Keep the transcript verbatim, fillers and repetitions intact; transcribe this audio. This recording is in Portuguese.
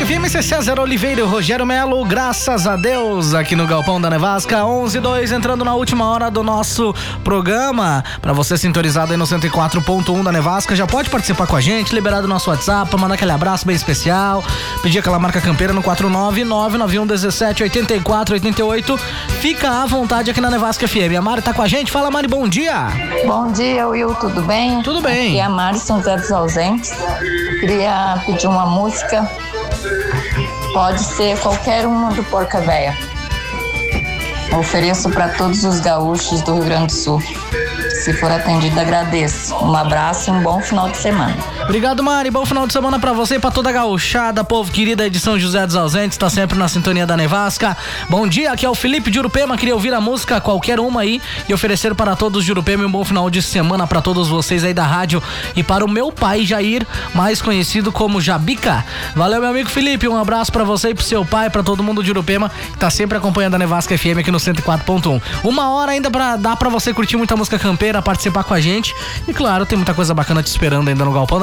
F M, C César Oliveira e Rogério Melo, graças a Deus, aqui no Galpão da Nevasca, onze e dois, entrando na última hora do nosso programa. Pra você sintonizado aí no cento e quatro ponto um da Nevasca, já pode participar com a gente, liberar do nosso WhatsApp, mandar aquele abraço bem especial, pedir aquela marca campeira no quatro nove nove nove um um sete oito quatro oito oito. Fica à vontade aqui na Nevasca F M. A Mari tá com a gente. Fala, Mari, bom dia. Bom dia, Will, tudo bem? Tudo bem. Aqui é a Mari, São José dos Ausentes. Queria pedir uma música. Pode ser qualquer uma do Porca Véia. Ofereço para todos os gaúchos do Rio Grande do Sul. Se for atendido, agradeço. Um abraço e um bom final de semana. Obrigado, Mari. Bom final de semana pra você e pra toda a gauchada, povo querido aí de São José dos Ausentes, tá sempre na sintonia da Nevasca. Bom dia, aqui é o Felipe de Urupema. Queria ouvir a música qualquer uma aí e oferecer para todos de Urupema um bom final de semana pra todos vocês aí da rádio e para o meu pai Jair, mais conhecido como Jabica. Valeu, meu amigo Felipe. Um abraço pra você e pro seu pai, pra todo mundo de Urupema que tá sempre acompanhando a Nevasca F M aqui no cento e quatro ponto um. Uma hora ainda pra dar pra você curtir muita música campeira, participar com a gente. E claro, tem muita coisa bacana te esperando ainda no Galpão da